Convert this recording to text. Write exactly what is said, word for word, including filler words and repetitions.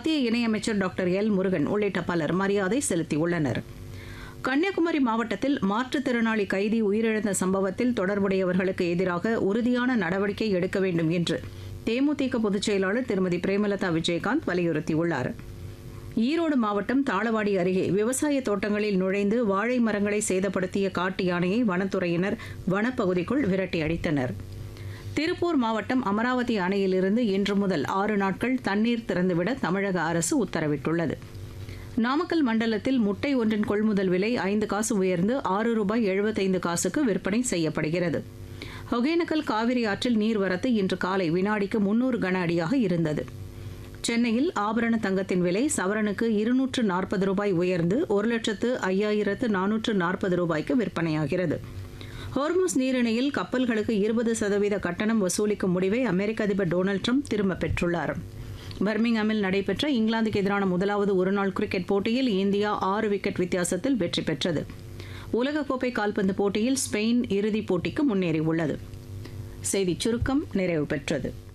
மத்திய இணையமைச்சர் doctor L Murugan உள்ளிட்ட பலர் மரியாதை செலுத்தியுள்ளனர். கன்னியாகுமரி மாவட்டத்தில் மாற்றுத்திறனாளி கைதி உயிரிழந்த சம்பவத்தில் தொடர்புடையவர்களுக்கு எதிராக உறுதியான நடவடிக்கை எடுக்க வேண்டும் என்று தேமுதிக பொதுச் செயலாளர் திருமதி பிரேமலதா விஜயகாந்த் வலியுறுத்தியுள்ளார். ஈரோடு மாவட்டம் தாளவாடி அருகே விவசாய தோட்டங்களில் நுழைந்து வாழை மரங்களை சேதப்படுத்திய காட்டு யானையை வனத்துறையினர் வனப்பகுதிக்குள் விரட்டி அடித்தனர். திருப்பூர் மாவட்டம் அமராவதி அணையிலிருந்து இன்று முதல் ஆறு நாட்கள் தண்ணீர் திறந்துவிட தமிழக அரசு உத்தரவிட்டுள்ளது. நாமக்கல் மண்டலத்தில் முட்டை ஒன்றின் கொள்முதல் விலை ஐந்து காசு உயர்ந்து ஆறு ரூபாய் எழுபத்தைந்து காசுக்கு விற்பனை செய்யப்படுகிறது. ஒகேனக்கல் காவிரி ஆற்றில் நீர்வரத்து இன்று காலை வினாடிக்கு முன்னூறு கன அடியாக இருந்தது. சென்னையில் ஆபரண தங்கத்தின் விலை சவரனுக்கு இருநூற்று நாற்பது ரூபாய் உயர்ந்து ஒரு லட்சத்து ஐயாயிரத்து நானூற்று நாற்பது ரூபாய்க்கு விற்பனையாகிறது. ஹோர்முஸ் நீரிணையில் கப்பல்களுக்கு இருபது சதவீத கட்டணம் வசூலிக்கும் முடிவை அமெரிக்க அதிபர் டொனால்டு ட்ரம்ப் திரும்பப் பெற்றுள்ளார். பர்மிங்ஹாமில் நடைபெற்ற இங்கிலாந்துக்கு எதிரான முதலாவது ஒருநாள் கிரிக்கெட் போட்டியில் இந்தியா ஆறு விக்கெட் வித்தியாசத்தில் வெற்றி பெற்றது. உலகக்கோப்பை கால்பந்து போட்டியில் ஸ்பெயின் இறுதிப் போட்டிக்கு முன்னேறியுள்ளது. செய்திச் சுருக்கம் நிறைவு பெற்றது.